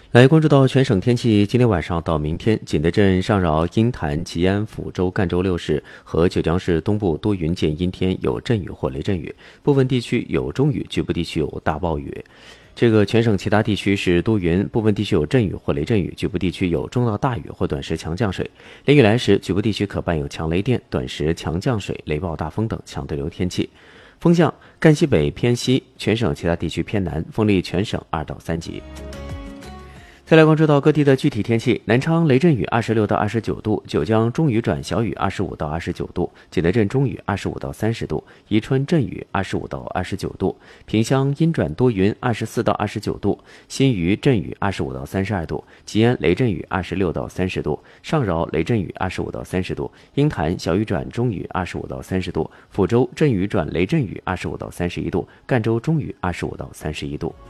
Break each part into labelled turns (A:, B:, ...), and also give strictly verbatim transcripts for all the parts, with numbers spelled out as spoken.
A: 来关注到全省天气，今天晚上到明天，景德镇、上饶、鹰潭、吉安、抚州、赣州六市和九江市东部多云见阴天，有阵雨或雷阵雨，部分地区有中雨，局部地区有大暴雨。这个全省其他地区是多云，部分地区有阵雨或雷阵雨，局部地区有中到大雨或短时强降水。雷雨来时，局部地区可伴有强雷电，短时强降水、雷暴大风等强对流天气。风向赣西北偏西，全省其他地区偏南，风力全省二到三级。再来关注到各地的具体天气，南昌雷阵雨二十六到二十九度，九江中雨转小雨二十五到二十九度，景德镇中雨二十五到三十度，宜春阵雨二十五到二十九度，萍乡阴转多云二十四到二十九度，新余阵雨二十五到三十二度，吉安雷阵雨二十六到三十度，上饶雷阵雨二十五到三十度，鹰潭小雨转中雨二十五到三十度，抚州阵雨转雷阵雨二十五到三十一度，赣州中雨二十五到三十一度。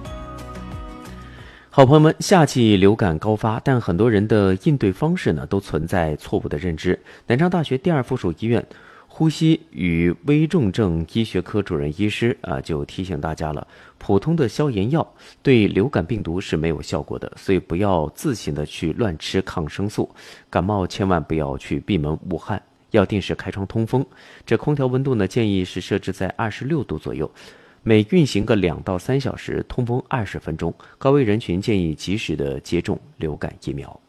A: 好朋友们，夏季流感高发，但很多人的应对方式呢都存在错误的认知。南昌大学第二附属医院呼吸与危重症医学科主任医师啊就提醒大家了，普通的消炎药对流感病毒是没有效果的，所以不要自行的去乱吃抗生素。感冒千万不要去闭门捂汗，要定时开窗通风。这空调温度呢建议是设置在二十六度左右。每运行个两到三小时，通风二十分钟。高危人群建议及时的接种流感疫苗。